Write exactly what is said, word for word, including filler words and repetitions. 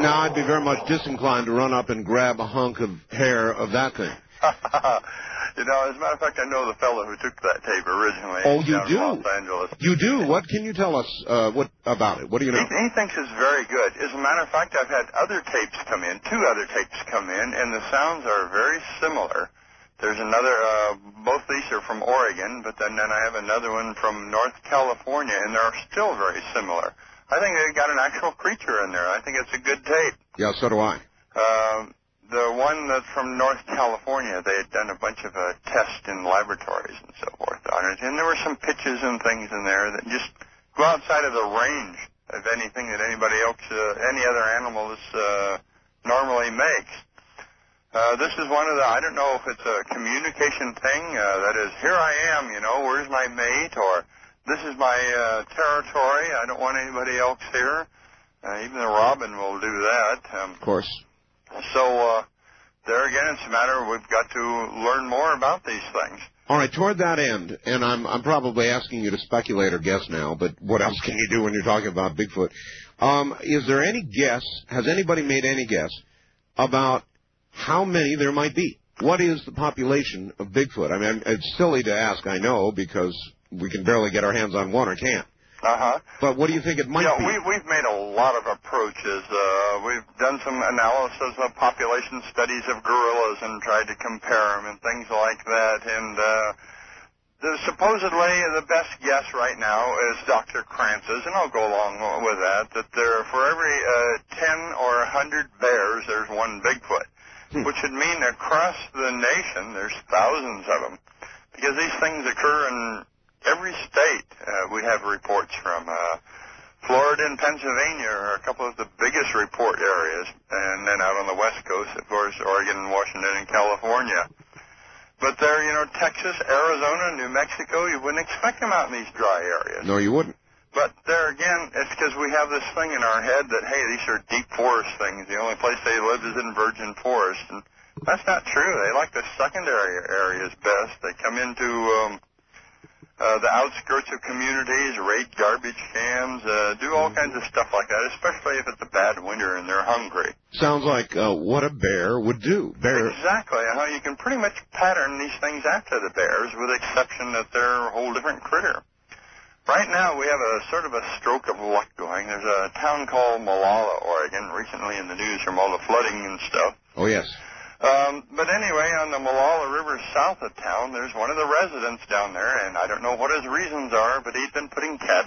Now, I'd be very much disinclined to run up and grab a hunk of hair of that thing. You know, as a matter of fact, I know the fellow who took that tape originally. Oh, you down do? in Los Angeles. You do? What can you tell us uh, what about it? What do you know? He, he thinks it's very good. As a matter of fact, I've had other tapes come in, two other tapes come in, and the sounds are very similar. There's another, uh, both these are from Oregon, but then, then I have another one from North California, and they're still very similar. I think they got an actual creature in there. I think it's a good tape. Yeah, so do I. Um, the one that's from North California, they had done a bunch of uh, tests in laboratories and so forth on it, and there were some pitches and things in there that just go outside of the range of anything that anybody else, uh, any other animal uh, normally makes. Uh, this is one of the, I don't know if it's a communication thing, uh, that is, here I am, you know, where's my mate, or this is my uh, territory, I don't want anybody else here. Uh, even the robin will do that. Um, of course. So, uh, there again, it's a matter, we've got to learn more about these things. All right, toward that end, and I'm, I'm probably asking you to speculate or guess now, but what else can you do when you're talking about Bigfoot? Um, is there any guess, has anybody made any guess about how many there might be? What is the population of Bigfoot? I mean, it's silly to ask, I know, because we can barely get our hands on one or can't. Uh-huh. But what do you think it might yeah, be? We, we've made a lot of approaches. Uh, we've done some analysis of population studies of gorillas and tried to compare them and things like that. And uh, the, supposedly the best guess right now is Doctor Kranz's, and I'll go along with that, that there for every uh, ten or one hundred bears, there's one Bigfoot. Hmm. Which would mean across the nation there's thousands of them, because these things occur in every state. Uh, we have reports from uh, Florida and Pennsylvania are a couple of the biggest report areas, and then out on the West Coast, of course, Oregon, Washington, and California. But there, you know, Texas, Arizona, New Mexico, you wouldn't expect them out in these dry areas. No, you wouldn't. But there again, it's because we have this thing in our head that, hey, these are deep forest things. The only place they live is in virgin forest. And that's not true. They like the secondary areas best. They come into um, uh, the outskirts of communities, raid garbage cans, uh, do all kinds of stuff like that, especially if it's a bad winter and they're hungry. Sounds like uh, what a bear would do. Bear. Exactly. How you can pretty much pattern these things after the bears, with the exception that they're a whole different critter. Right now, we have a sort of a stroke of luck going. There's a town called Molalla, Oregon, recently in the news from all the flooding and stuff. Oh, yes. Um, but anyway, on the Molalla River south of town, there's one of the residents down there, and I don't know what his reasons are, but he's been putting cat